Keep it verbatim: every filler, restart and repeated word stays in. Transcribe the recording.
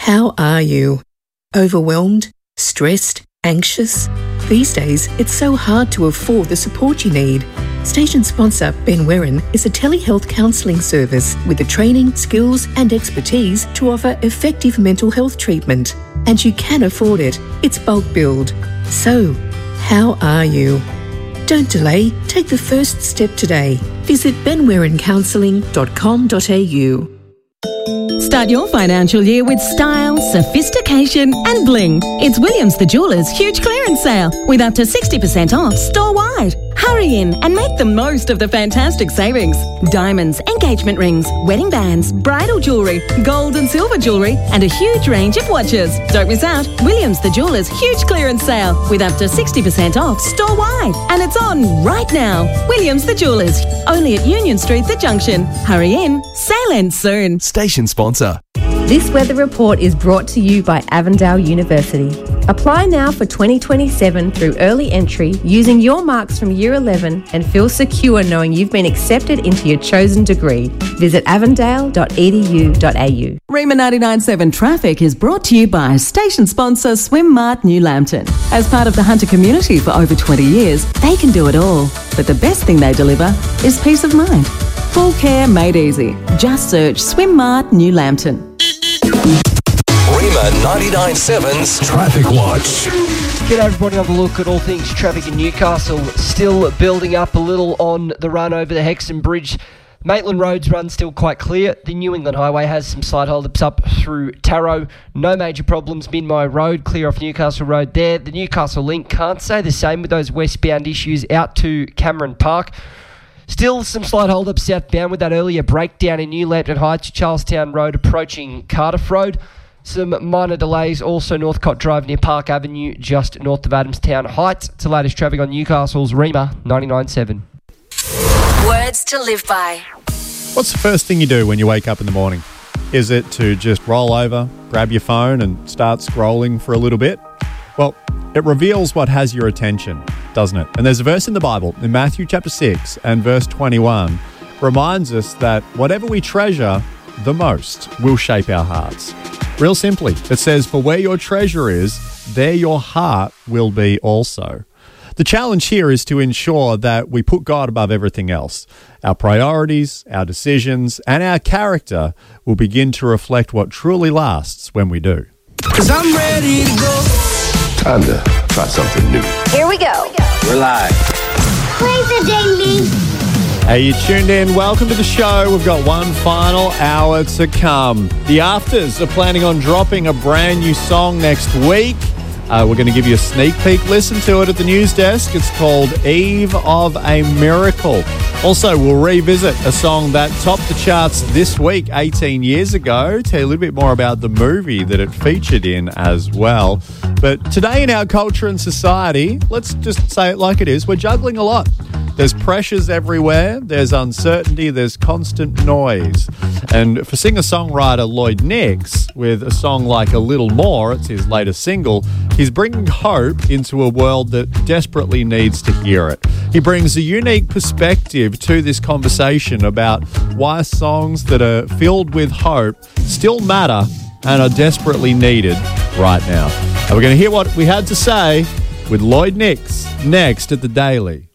How are you? Overwhelmed? Stressed? Anxious? These days, it's so hard to afford the support you need. Station sponsor Ben Werin is a telehealth counselling service with the training, skills and expertise to offer effective mental health treatment. And you can afford it. It's bulk billed. So, how are you? Don't delay. Take the first step today. Visit ben werin counselling dot com dot a u. Start your financial year with style, sophistication and bling. It's Williams the Jeweller's huge clearance sale with up to sixty percent off store-wide. Hurry in and make the most of the fantastic savings. Diamonds, engagement rings, wedding bands, bridal jewellery, gold and silver jewellery and a huge range of watches. Don't miss out. Williams the Jeweller's huge clearance sale with up to sixty percent off store-wide. And it's on right now. Williams the Jeweller's, only at Union Street, The Junction. Hurry in. Sale ends soon. Station sponsor. This weather report is brought to you by Avondale University. Apply now for twenty twenty-seven through early entry using your marks from Year eleven and feel secure knowing you've been accepted into your chosen degree. Visit avondale dot e d u dot a u. Rima ninety-nine point seven Traffic is brought to you by station sponsor Swim Mart New Lambton. As part of the Hunter community for over twenty years, they can do it all. But the best thing they deliver is peace of mind. Full care made easy. Just search Swim Mart New Lambton. Rima ninety-nine point seven's Traffic Watch. G'day everybody, have a look at all things traffic in Newcastle. Still building up a little on the run over the Hexham Bridge. Maitland Road's run still quite clear. The New England Highway has some slight hold-ups up through Tarot. No major problems. Minmi Road, clear off Newcastle Road there. The Newcastle Link, can't say the same with those westbound issues out to Cameron Park. Still some slight hold-ups southbound with that earlier breakdown in New Lambton Heights, Charlestown Road approaching Cardiff Road. Some minor delays also Northcote Drive near Park Avenue, just north of Adamstown Heights. It's the latest traffic on Newcastle's Rima ninety-nine point seven. Words to live by. What's the first thing you do when you wake up in the morning? Is it to just roll over, grab your phone and start scrolling for a little bit? Well, it reveals what has your attention, doesn't it? And there's a verse in the Bible, in Matthew chapter six and verse twenty-one, reminds us that whatever we treasure the most will shape our hearts. Real simply, it says, for where your treasure is, there your heart will be also. The challenge here is to ensure that we put God above everything else. Our priorities, our decisions, and our character will begin to reflect what truly lasts when we do. 'Cause I'm ready to go. Time to try something new. Here we go. We're live. Play the daily. Hey, you tuned in. Welcome to the show. We've got one final hour to come. The Afters are planning on dropping a brand new song next week. Uh, we're going to give you a sneak peek. Listen to it at the news desk. It's called Eve of a Miracle. Also, we'll revisit a song that topped the charts this week, eighteen years ago. Tell you a little bit more about the movie that it featured in as well. But today in our culture and society, let's just say it like it is, we're juggling a lot. There's pressures everywhere, there's uncertainty, there's constant noise. And for singer-songwriter Lloyd Nix, with a song like A Little More, it's his latest single, he's bringing hope into a world that desperately needs to hear it. He brings a unique perspective to this conversation about why songs that are filled with hope still matter and are desperately needed right now. And we're going to hear what we had to say with Lloyd Nix next at The Daily.